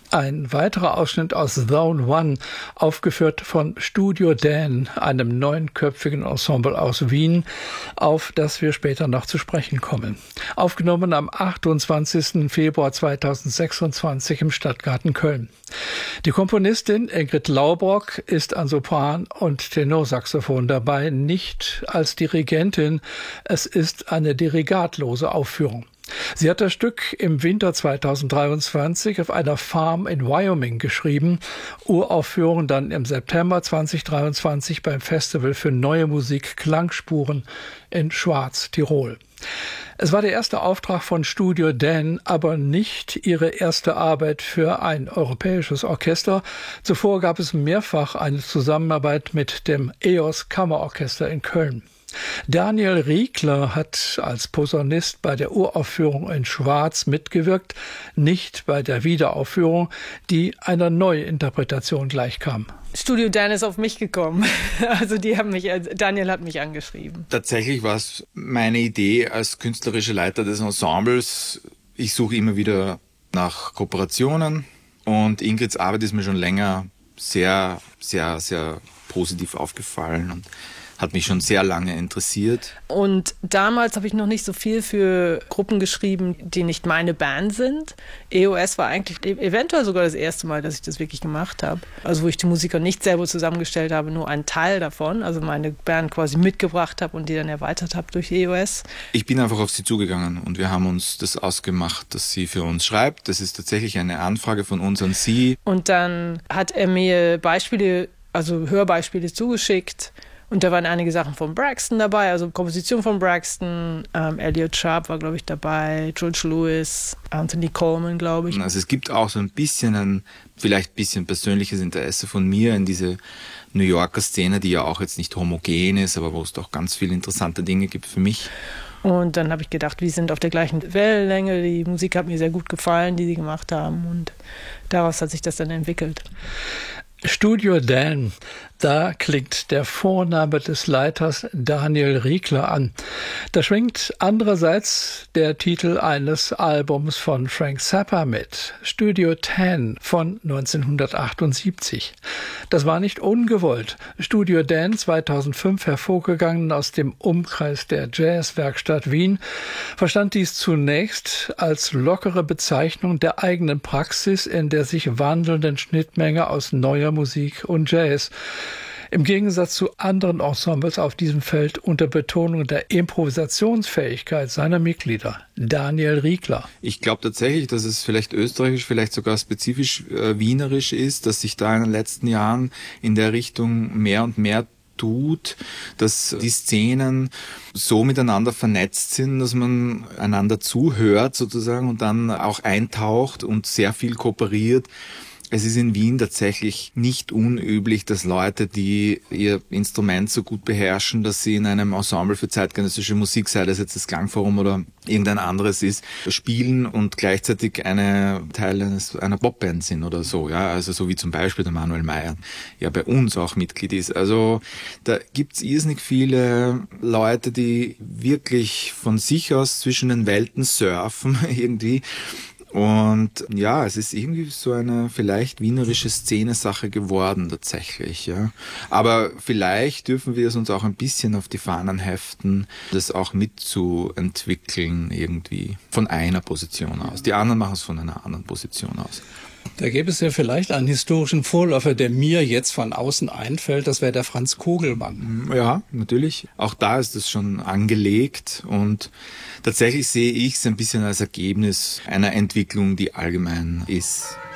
Ein weiterer Ausschnitt aus Zone One, aufgeführt von Studio Dan, einem 9-köpfigen Ensemble aus Wien, auf das wir später noch zu sprechen kommen. Aufgenommen am 28. Februar 2026 im Stadtgarten Köln. Die Komponistin Ingrid Laubrock ist an Sopran und Tenorsaxophon dabei, nicht als Dirigentin. Es ist eine dirigatlose Aufführung. Sie hat das Stück im Winter 2023 auf einer Farm in Wyoming geschrieben, Uraufführung dann im September 2023 beim Festival für Neue Musik Klangspuren in Schwarz, Tirol. Es war der erste Auftrag von Studio Dan, aber nicht ihre erste Arbeit für ein europäisches Orchester. Zuvor gab es mehrfach eine Zusammenarbeit mit dem EOS Kammerorchester in Köln. Daniel Riegler hat als Posaunist bei der Uraufführung in Schwarz mitgewirkt, nicht bei der Wiederaufführung, die einer Neuinterpretation gleichkam. Studio Dan ist auf mich gekommen. Also Daniel hat mich angeschrieben. Tatsächlich war es meine Idee als künstlerischer Leiter des Ensembles. Ich suche immer wieder nach Kooperationen und Ingrids Arbeit ist mir schon länger sehr, sehr, sehr positiv aufgefallen und hat mich schon sehr lange interessiert. Und damals habe ich noch nicht so viel für Gruppen geschrieben, die nicht meine Band sind. EOS war eigentlich eventuell sogar das erste Mal, dass ich das wirklich gemacht habe. Also wo ich die Musiker nicht selber zusammengestellt habe, nur einen Teil davon. Also meine Band quasi mitgebracht habe und die dann erweitert habe durch EOS. Ich bin einfach auf sie zugegangen und wir haben uns das ausgemacht, dass sie für uns schreibt. Das ist tatsächlich eine Anfrage von uns an sie. Und dann hat er mir Hörbeispiele zugeschickt. Und da waren einige Sachen von Braxton dabei, also Komposition von Braxton, Elliot Sharp war, glaube ich, dabei, George Lewis, Anthony Coleman, glaube ich. Also es gibt auch so ein bisschen vielleicht ein bisschen persönliches Interesse von mir in diese New Yorker Szene, die ja auch jetzt nicht homogen ist, aber wo es doch ganz viele interessante Dinge gibt für mich. Und dann habe ich gedacht, wir sind auf der gleichen Wellenlänge, die Musik hat mir sehr gut gefallen, die sie gemacht haben und daraus hat sich das dann entwickelt. Studio Dan, da klingt der Vorname des Leiters Daniel Riegler an. Da schwingt andererseits der Titel eines Albums von Frank Zappa mit, Studio 10 von 1978. Das war nicht ungewollt. Studio Dan, 2005 hervorgegangen aus dem Umkreis der Jazzwerkstatt Wien, verstand dies zunächst als lockere Bezeichnung der eigenen Praxis in der sich wandelnden Schnittmenge aus neuer Musik und Jazz. Im Gegensatz zu anderen Ensembles auf diesem Feld unter Betonung der Improvisationsfähigkeit seiner Mitglieder. Daniel Riegler. Ich glaube tatsächlich, dass es vielleicht österreichisch, vielleicht sogar spezifisch wienerisch ist, dass sich da in den letzten Jahren in der Richtung mehr und mehr tut, dass die Szenen so miteinander vernetzt sind, dass man einander zuhört sozusagen und dann auch eintaucht und sehr viel kooperiert. Es ist in Wien tatsächlich nicht unüblich, dass Leute, die ihr Instrument so gut beherrschen, dass sie in einem Ensemble für zeitgenössische Musik, sei das jetzt das Klangforum oder irgendein anderes ist, spielen und gleichzeitig Teil einer Popband sind oder so. Ja, also so wie zum Beispiel der Manuel Mayer ja bei uns auch Mitglied ist. Also da gibt's irrsinnig viele Leute, die wirklich von sich aus zwischen den Welten surfen irgendwie. Und ja, es ist irgendwie so eine vielleicht wienerische Szene-Sache geworden tatsächlich, ja. Aber vielleicht dürfen wir es uns auch ein bisschen auf die Fahnen heften, das auch mitzuentwickeln irgendwie von einer Position aus. Die anderen machen es von einer anderen Position aus. Da gäbe es ja vielleicht einen historischen Vorläufer, der mir jetzt von außen einfällt, das wäre der Franz Kugelmann. Ja, natürlich. Auch da ist es schon angelegt und tatsächlich sehe ich es ein bisschen als Ergebnis einer Entwicklung, die allgemein ist.